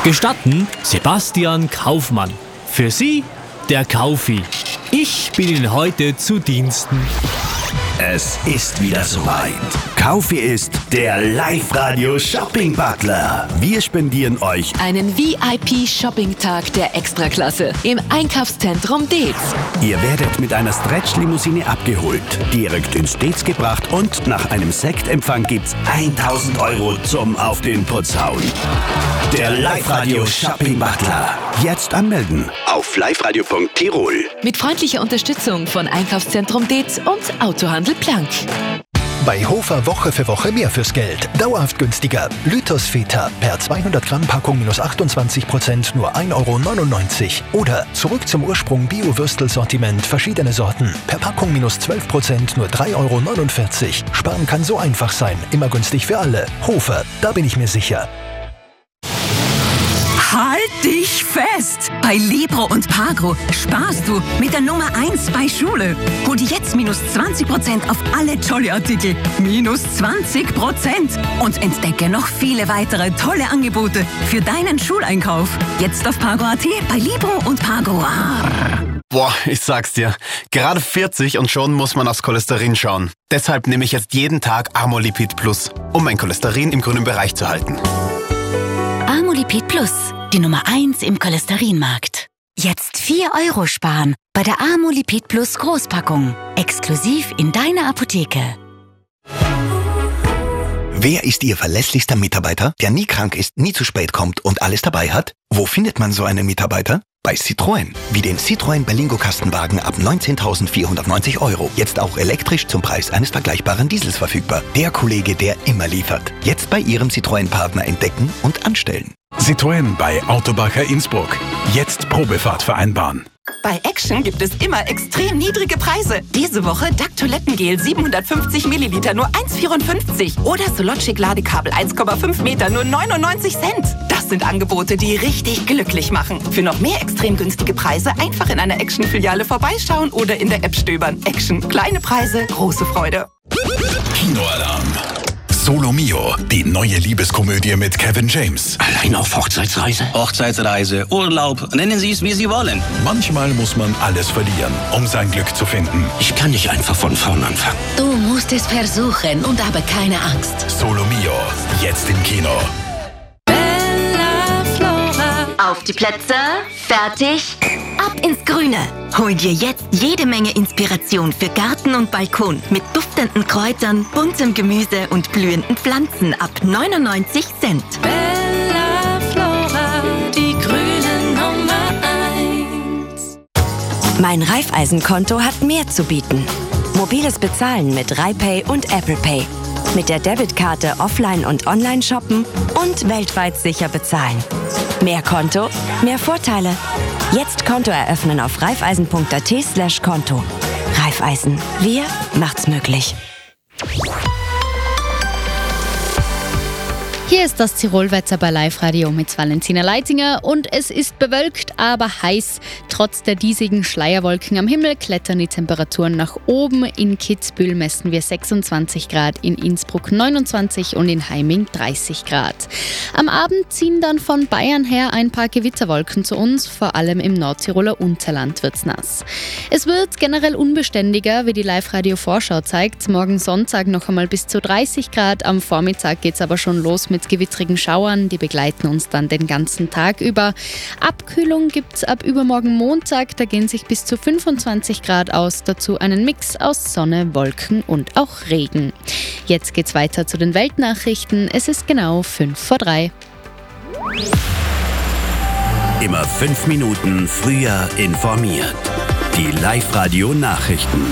Gestatten Sebastian Kaufmann. Für Sie der Kaufi. Ich bin Ihnen heute zu Diensten. Es ist wieder soweit. Kaufi ist der Live-Radio-Shopping-Butler. Wir spendieren euch einen VIP-Shopping-Tag der Extraklasse im Einkaufszentrum Deetz. Ihr werdet mit einer Stretch-Limousine abgeholt, direkt ins Deetz gebracht und nach einem Sektempfang gibt's 1.000 € zum Auf den Putz hauen. Der Live-Radio-Shopping-Butler. Jetzt anmelden auf liveradio.tirol. Mit freundlicher Unterstützung von Einkaufszentrum Deetz und Autohandel Planck. Bei Hofer Woche für Woche mehr fürs Geld. Dauerhaft günstiger. Lythos Feta per 200 Gramm Packung minus 28% nur 1,99 €. Oder zurück zum Ursprung Bio-Würstel-Sortiment verschiedene Sorten. Per Packung minus 12% nur 3,49 €. Sparen kann so einfach sein. Immer günstig für alle. Hofer, da bin ich mir sicher. Halt dich fest! Bei Libro und Pagro sparst du mit der Nummer 1 bei Schule. Hol dir jetzt minus 20% auf alle Jolly-Artikel. Minus 20%! Und entdecke noch viele weitere tolle Angebote für deinen Schuleinkauf. Jetzt auf Pagro.at bei Libro und Pagro. Boah, ich sag's dir. Gerade 40 und schon muss man aufs Cholesterin schauen. Deshalb nehme ich jetzt jeden Tag Amolipid Plus, um mein Cholesterin im grünen Bereich zu halten. Amolipid Plus, die Nummer 1 im Cholesterinmarkt. Jetzt 4 € sparen bei der Amolipid Plus Großpackung. Exklusiv in deiner Apotheke. Wer ist Ihr verlässlichster Mitarbeiter, der nie krank ist, nie zu spät kommt und alles dabei hat? Wo findet man so einen Mitarbeiter? Bei Citroën. Wie den Citroën Berlingo Kastenwagen ab 19.490 €. Jetzt auch elektrisch zum Preis eines vergleichbaren Diesels verfügbar. Der Kollege, der immer liefert. Jetzt bei Ihrem Citroën-Partner entdecken und anstellen. Citroën bei Autobacher Innsbruck. Jetzt Probefahrt vereinbaren. Bei Action gibt es immer extrem niedrige Preise. Diese Woche Duck Toilettengel 750 Milliliter nur 1,54. Oder Sologic Ladekabel 1,5 Meter nur 99 Cent. Das sind Angebote, die richtig glücklich machen. Für noch mehr extrem günstige Preise einfach in einer Action-Filiale vorbeischauen oder in der App stöbern. Action. Kleine Preise, große Freude. Kinoalarm. Solo Mio, die neue Liebeskomödie mit Kevin James. Allein auf Hochzeitsreise? Hochzeitsreise, Urlaub, nennen Sie es, wie Sie wollen. Manchmal muss man alles verlieren, um sein Glück zu finden. Ich kann nicht einfach von vorn anfangen. Du musst es versuchen und habe keine Angst. Solo Mio, jetzt im Kino. Auf die Plätze, fertig, ab ins Grüne. Hol dir jetzt jede Menge Inspiration für Garten und Balkon mit duftenden Kräutern, buntem Gemüse und blühenden Pflanzen ab 99 Cent. Bella Flora, die grüne Nummer 1. Mein Raiffeisenkonto hat mehr zu bieten. Mobiles Bezahlen mit RaiPay und Apple Pay. Mit der Debitkarte offline und online shoppen und weltweit sicher bezahlen. Mehr Konto, mehr Vorteile. Jetzt Konto eröffnen auf raiffeisen.at/Konto. Raiffeisen, wir macht's möglich. Hier ist das Tirolwetter bei Live Radio mit Valentina Leitinger und es ist bewölkt, aber heiß. Trotz der diesigen Schleierwolken am Himmel klettern die Temperaturen nach oben. In Kitzbühel messen wir 26 Grad, in Innsbruck 29 und in Heiming 30 Grad. Am Abend ziehen dann von Bayern her ein paar Gewitterwolken zu uns, vor allem im Nordtiroler Unterland wird's nass. Es wird generell unbeständiger, wie die Live Radio Vorschau zeigt. Morgen Sonntag noch einmal bis zu 30 Grad, am Vormittag geht's aber schon los mit gewittrigen Schauern, die begleiten uns dann den ganzen Tag über. Abkühlung gibt's ab übermorgen Montag, da gehen sich bis zu 25 Grad aus, dazu einen Mix aus Sonne, Wolken und auch Regen. Jetzt geht's weiter zu den Weltnachrichten, es ist genau 2:55. Immer 5 Minuten früher informiert. Die Live-Radio-Nachrichten.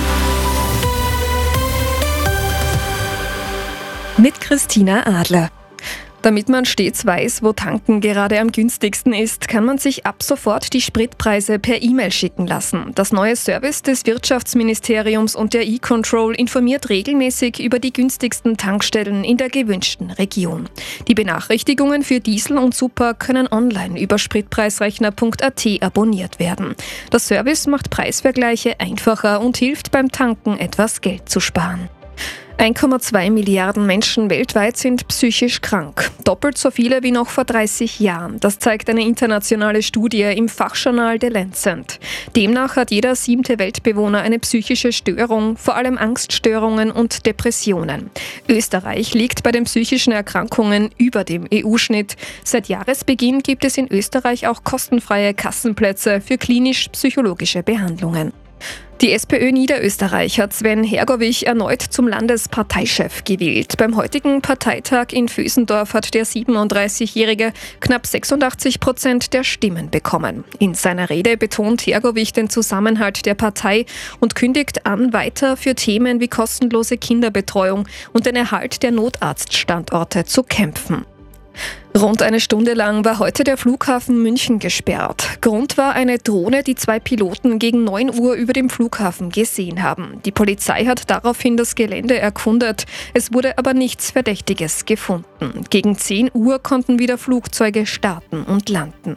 Mit Christina Adler. Damit man stets weiß, wo tanken gerade am günstigsten ist, kann man sich ab sofort die Spritpreise per E-Mail schicken lassen. Das neue Service des Wirtschaftsministeriums und der E-Control informiert regelmäßig über die günstigsten Tankstellen in der gewünschten Region. Die Benachrichtigungen für Diesel und Super können online über spritpreisrechner.at abonniert werden. Das Service macht Preisvergleiche einfacher und hilft beim Tanken etwas Geld zu sparen. 1,2 Milliarden Menschen weltweit sind psychisch krank. Doppelt so viele wie noch vor 30 Jahren. Das zeigt eine internationale Studie im Fachjournal The Lancet. Demnach hat jeder 7. Weltbewohner eine psychische Störung, vor allem Angststörungen und Depressionen. Österreich liegt bei den psychischen Erkrankungen über dem EU-Schnitt. Seit Jahresbeginn gibt es in Österreich auch kostenfreie Kassenplätze für klinisch-psychologische Behandlungen. Die SPÖ Niederösterreich hat Sven Hergovich erneut zum Landesparteichef gewählt. Beim heutigen Parteitag in Vösendorf hat der 37-Jährige knapp 86% der Stimmen bekommen. In seiner Rede betont Hergovich den Zusammenhalt der Partei und kündigt an, weiter für Themen wie kostenlose Kinderbetreuung und den Erhalt der Notarztstandorte zu kämpfen. Rund eine Stunde lang war heute der Flughafen München gesperrt. Grund war eine Drohne, die 2 Piloten gegen 9 Uhr über dem Flughafen gesehen haben. Die Polizei hat daraufhin das Gelände erkundet. Es wurde aber nichts Verdächtiges gefunden. Gegen 10 Uhr konnten wieder Flugzeuge starten und landen.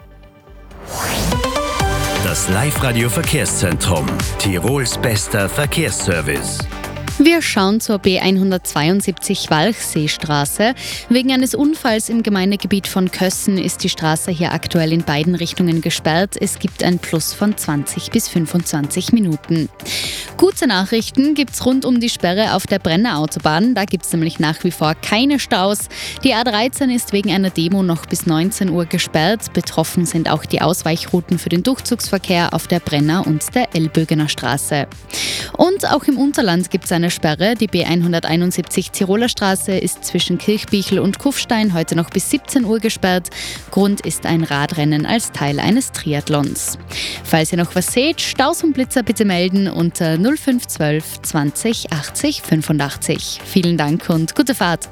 Das Live-Radio Verkehrszentrum. Tirols bester Verkehrsservice. Wir schauen zur B172 Walchseestraße. Wegen eines Unfalls im Gemeindegebiet von Kössen ist die Straße hier aktuell in beiden Richtungen gesperrt. Es gibt ein Plus von 20 bis 25 Minuten. Gute Nachrichten gibt's rund um die Sperre auf der Brenner Autobahn. Da gibt's nämlich nach wie vor keine Staus. Die A13 ist wegen einer Demo noch bis 19 Uhr gesperrt. Betroffen sind auch die Ausweichrouten für den Durchzugsverkehr auf der Brenner und der Ellbögener Straße. Und auch im Unterland gibt's eine Sperre. Die B171 Tiroler Straße ist zwischen Kirchbichel und Kufstein heute noch bis 17 Uhr gesperrt. Grund ist ein Radrennen als Teil eines Triathlons. Falls ihr noch was seht, Staus und Blitzer bitte melden unter 0512 20 80 85. Vielen Dank und gute Fahrt.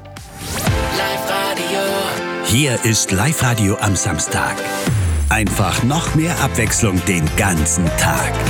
Hier ist Live-Radio am Samstag. Einfach noch mehr Abwechslung den ganzen Tag.